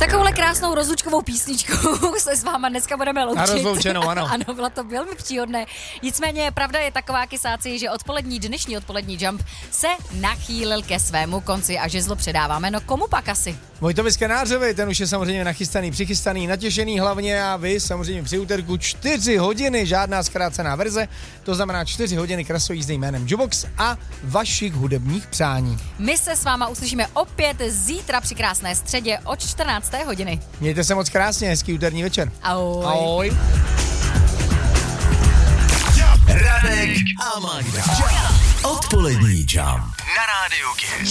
Takovouhle krásnou rozlučkovou písničkou se s váma dneska budeme loučit. A rozloučenou, ano. Ano, bylo to velmi příhodné. Nicméně pravda je taková, kysáci, že dnešní odpolední Jump se nachýlil ke svému konci a žezlo předáváme. No komu pak asi? Vojtovi Skanářovi, ten už je samozřejmě nachystaný, přichystaný, natěšený hlavně a vy samozřejmě při úterku 4 hodiny, žádná zkrácená verze, to znamená 4 hodiny krasojízdy jménem Jubox a vašich hudebních přání. My se s váma uslyšíme opět zítra při krásné středě od 14. hodiny. Mějte se moc krásně, hezký úterní večer. Ahoj. Ahoj. Radek a Magda. Odpolední Jump na Rádiu Kiss.